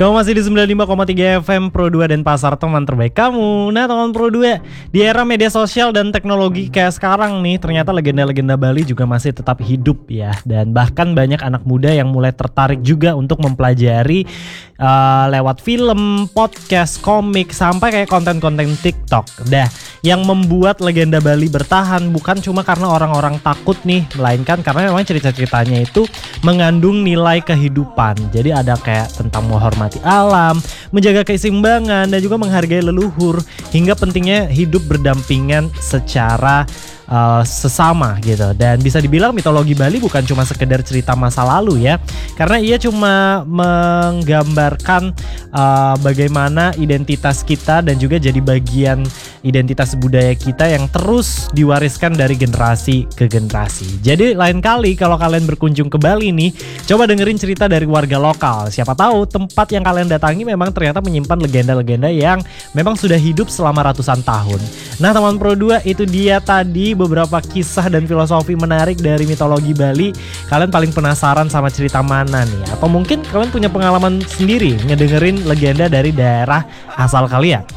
Kamu masih di 95,3 FM Pro 2 dan pasar teman terbaik kamu. Nah teman Pro 2, di era media sosial dan teknologi kayak sekarang nih, ternyata legenda-legenda Bali juga masih tetap hidup ya. Dan bahkan banyak anak muda yang mulai tertarik juga untuk mempelajari lewat film, podcast, komik, sampai kayak konten-konten TikTok. Dah, yang membuat legenda Bali bertahan bukan cuma karena orang-orang takut nih, melainkan karena memang cerita-ceritanya itu mengandung nilai kehidupan. Jadi ada kayak tentang menghormati alam, menjaga keseimbangan, dan juga menghargai leluhur, hingga pentingnya hidup berdampingan secara sesama gitu. Dan bisa dibilang mitologi Bali bukan cuma sekedar cerita masa lalu ya, karena ia cuma menggambarkan bagaimana identitas kita dan juga jadi bagian identitas budaya kita yang terus diwariskan dari generasi ke generasi. Jadi lain kali kalau kalian berkunjung ke Bali nih, coba dengerin cerita dari warga lokal. Siapa tahu tempat yang kalian datangi memang ternyata menyimpan legenda-legenda yang memang sudah hidup selama ratusan tahun. Nah teman Pro 2, itu dia tadi beberapa kisah dan filosofi menarik dari mitologi Bali. Kalian paling penasaran sama cerita mana nih? Atau mungkin kalian punya pengalaman sendiri ngedengerin legenda dari daerah asal kalian?